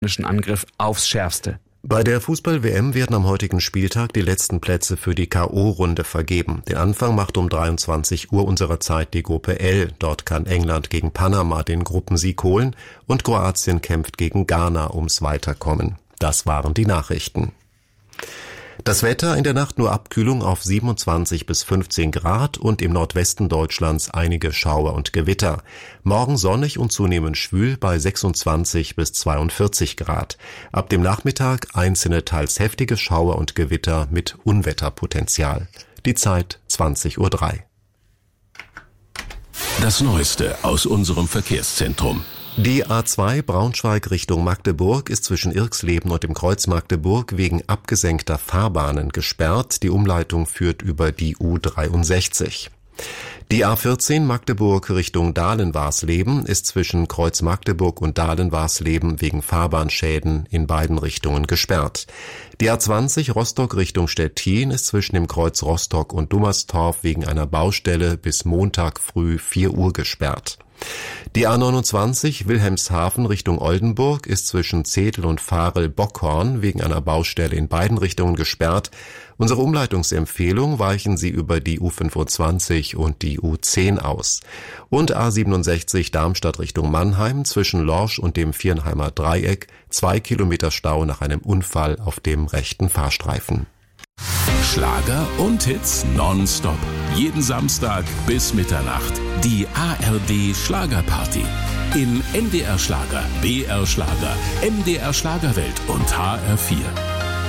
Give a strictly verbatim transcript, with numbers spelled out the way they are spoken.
Angriff aufs Schärfste. Bei der Fußball-W M werden am heutigen Spieltag die letzten Plätze für die K O-Runde vergeben. Den Anfang macht um dreiundzwanzig Uhr unserer Zeit die Gruppe L. Dort kann England gegen Panama den Gruppensieg holen und Kroatien kämpft gegen Ghana ums Weiterkommen. Das waren die Nachrichten. Das Wetter: in der Nacht nur Abkühlung auf siebenundzwanzig bis fünfzehn Grad und im Nordwesten Deutschlands einige Schauer und Gewitter. Morgen sonnig und zunehmend schwül bei sechsundzwanzig bis zweiundvierzig Grad. Ab dem Nachmittag einzelne teils heftige Schauer und Gewitter mit Unwetterpotenzial. Die Zeit zwanzig Uhr drei. Das Neueste aus unserem Verkehrszentrum. Die A zwei Braunschweig Richtung Magdeburg ist zwischen Irxleben und dem Kreuz Magdeburg wegen abgesenkter Fahrbahnen gesperrt. Die Umleitung führt über die U dreiundsechzig. Die A vierzehn Magdeburg Richtung Dahlen-Warsleben ist zwischen Kreuz Magdeburg und Dahlen-Warsleben wegen Fahrbahnschäden in beiden Richtungen gesperrt. Die A zwanzig Rostock Richtung Stettin ist zwischen dem Kreuz Rostock und Dummerstorf wegen einer Baustelle bis Montag früh vier Uhr gesperrt. Die A neunundzwanzig Wilhelmshaven Richtung Oldenburg ist zwischen Zetel und Varel-Bockhorn wegen einer Baustelle in beiden Richtungen gesperrt. Unsere Umleitungsempfehlung: weichen Sie über die U fünfundzwanzig und die U zehn aus. Und A siebenundsechzig Darmstadt Richtung Mannheim zwischen Lorsch und dem Viernheimer Dreieck, zwei Kilometer Stau nach einem Unfall auf dem rechten Fahrstreifen. Schlager und Hits nonstop. Jeden Samstag bis Mitternacht. Die A R D Schlagerparty. In N D R Schlager, B R Schlager, M D R Schlagerwelt und H R vier.